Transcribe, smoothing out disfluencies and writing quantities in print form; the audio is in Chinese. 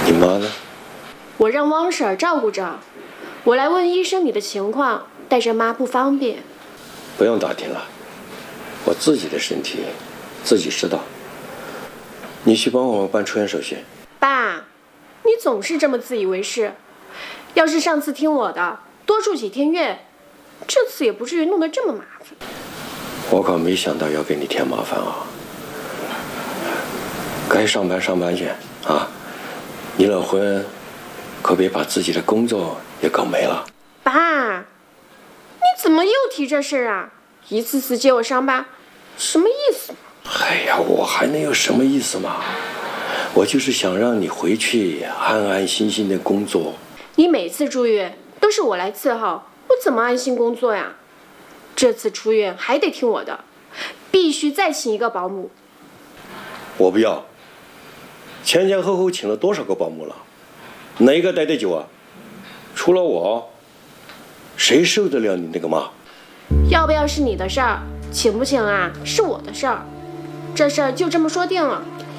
你妈呢？ 我让汪婶照顾着。我来问医生你的情况，带着妈不方便。 不用打听了，我自己的身体自己知道。你去帮我办出院手续。 爸，你总是这么自以为是。要是上次听我的，多住几天院，这次也不至于弄得这么麻烦。 我可没想到要给你添麻烦啊！该上班上班去啊！离了婚，可别把自己的工作也搞没了。 爸，你怎么又提这事啊？一次次接我上班，什么意思？ 哎呀，我还能有什么意思嘛？我就是想让你回去安安心心的工作。 你每次住院都是我来伺候，我怎么安心工作呀？这次出院还得听我的，必须再请一个保姆。 我不要。前后请了多少个保姆了？哪个待得久啊？除了我，谁受得了你那个妈？ 要不要是你的事儿，请不请啊是我的事儿，这事儿就这么说定了。